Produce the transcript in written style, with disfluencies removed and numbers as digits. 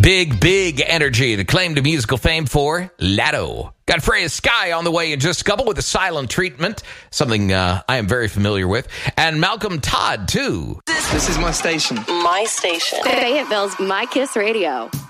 Big energy to claim to musical fame for Latto. Got Freya Sky on the way in just a couple with a silent treatment, something I am very familiar with. And Malcolm Todd, too. This is my station. My station. Fayetteville's My Kiss Radio.